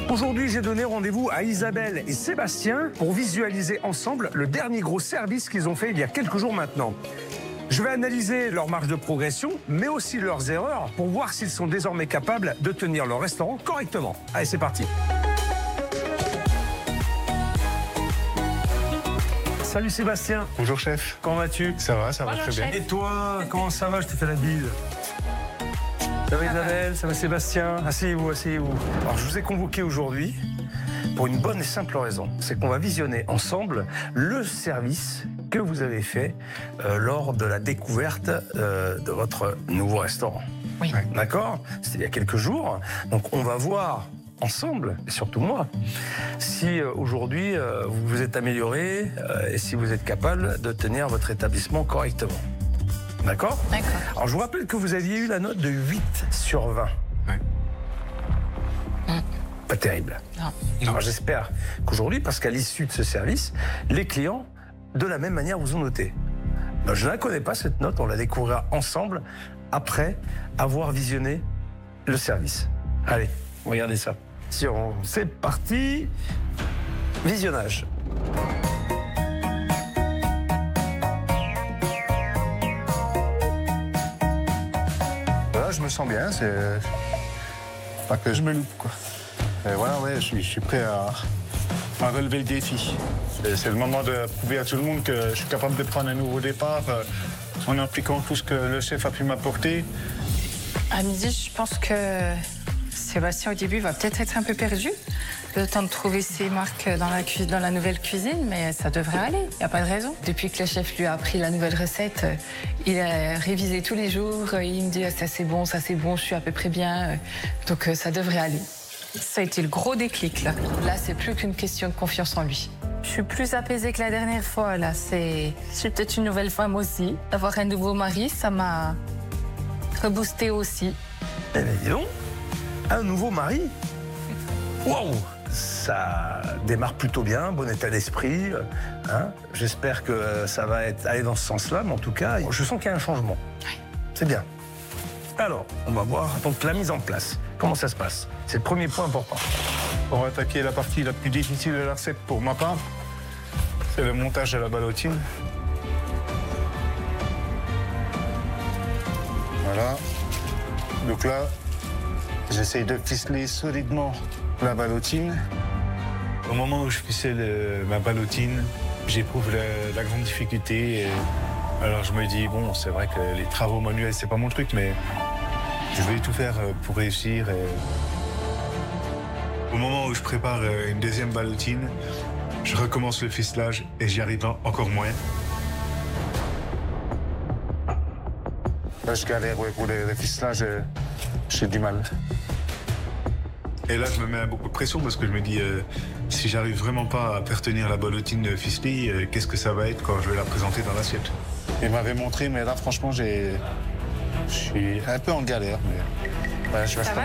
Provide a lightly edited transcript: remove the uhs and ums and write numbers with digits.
Aujourd'hui, j'ai donné rendez-vous à Isabelle et Sébastien pour visualiser ensemble le dernier gros service qu'ils ont fait il y a quelques jours maintenant. Je vais analyser leur marge de progression, mais aussi leurs erreurs pour voir s'ils sont désormais capables de tenir leur restaurant correctement. Allez, c'est parti. Salut Sébastien. Bonjour chef. Comment vas-tu? Ça va très bien. Et toi, comment ça va? Je te fais la bise. Ça va Isabelle? Ça va Sébastien? Asseyez-vous, asseyez-vous. Alors je vous ai convoqué aujourd'hui pour une bonne et simple raison. C'est qu'on va visionner ensemble le service que vous avez fait lors de la découverte de votre nouveau restaurant. Oui. D'accord? C'était il y a quelques jours. Donc on va voir ensemble, et surtout moi, si aujourd'hui vous vous êtes amélioré et si vous êtes capable de tenir votre établissement correctement. D'accord? D'accord. Alors je vous rappelle que vous aviez eu la note de 8 sur 20. Ouais. Pas terrible. Non. Alors j'espère qu'aujourd'hui, parce qu'à l'issue de ce service, les clients, de la même manière, vous ont noté. Ben, je ne la connais pas cette note, on la découvrira ensemble après avoir visionné le service. Allez, regardez ça. C'est parti. Visionnage. Voilà, je me sens bien, c'est pas que je me loupe quoi. Et voilà, ouais, je suis prêt à relever le défi. C'est le moment de prouver à tout le monde que je suis capable de prendre un nouveau départ en impliquant tout ce que le chef a pu m'apporter. À midi, je pense que Sébastien, au début, va peut-être être un peu perdu. Le temps de trouver ses marques dans la nouvelle cuisine, mais ça devrait aller. Il n'y a pas de raison. Depuis que le chef lui a appris la nouvelle recette, il a révisé tous les jours. Il me dit ça c'est bon, je suis à peu près bien. Donc ça devrait aller. Ça a été le gros déclic là. Là, c'est plus qu'une question de confiance en lui. Je suis plus apaisée que la dernière fois là. Je suis peut-être une nouvelle femme aussi. Avoir un nouveau mari, ça m'a reboosté aussi. Eh bien, dis donc, un nouveau mari. Waouh! Ça démarre plutôt bien, bon état d'esprit. Hein. J'espère que ça va aller dans ce sens-là, mais en tout cas, je sens qu'il y a un changement. Oui. C'est bien. Alors, on va voir donc la mise en place. Comment ça se passe? C'est le premier point important. On va attaquer la partie la plus difficile de la recette pour ma part. C'est le montage de la ballotine. Voilà. Donc là, j'essaye de ficeler solidement la ballotine. Au moment où je ficelle ma ballotine, j'éprouve la grande difficulté. Alors je me dis, bon, c'est vrai que les travaux manuels, c'est pas mon truc, mais je vais tout faire pour réussir. Au moment où je prépare une deuxième ballotine, je recommence le ficelage et j'y arrive encore moins. Là, je galère pour le ficelage, j'ai du mal. Et là, je me mets beaucoup de pression parce que je me dis, si j'arrive vraiment pas à faire tenir la ballotine ficelée, qu'est-ce que ça va être quand je vais la présenter dans l'assiette? Il m'avait montré, mais là, franchement, je suis un peu en galère. Mais, je vais